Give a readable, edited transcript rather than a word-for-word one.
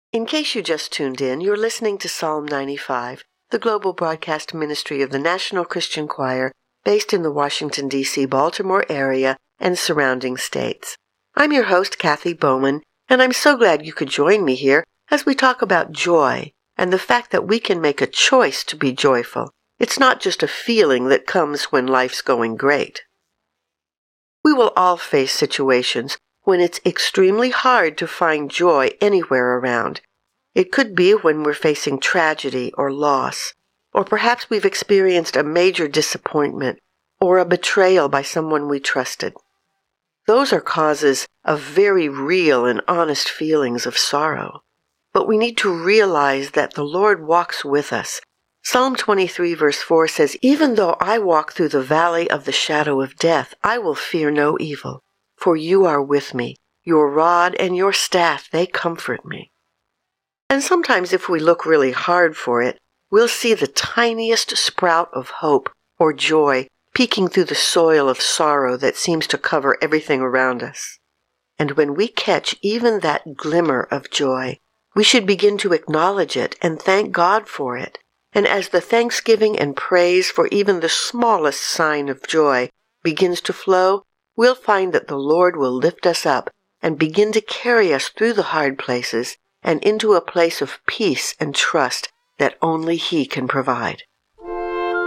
In case you just tuned in, you're listening to Psalm 95, the global broadcast ministry of the National Christian Choir, based in the Washington, D.C., Baltimore area and surrounding states. I'm your host, Kathy Bowman, and I'm so glad you could join me here as we talk about joy and the fact that we can make a choice to be joyful. It's not just a feeling that comes when life's going great. We will all face situations when it's extremely hard to find joy anywhere around. It could be when we're facing tragedy or loss, or perhaps we've experienced a major disappointment or a betrayal by someone we trusted. Those are causes of very real and honest feelings of sorrow. But we need to realize that the Lord walks with us. Psalm 23 verse 4 says, "Even though I walk through the valley of the shadow of death, I will fear no evil, for you are with me. Your rod and your staff, they comfort me." And sometimes if we look really hard for it, we'll see the tiniest sprout of hope or joy peeking through the soil of sorrow that seems to cover everything around us. And when we catch even that glimmer of joy, we should begin to acknowledge it and thank God for it. And as the thanksgiving and praise for even the smallest sign of joy begins to flow, we'll find that the Lord will lift us up and begin to carry us through the hard places and into a place of peace and trust that only He can provide.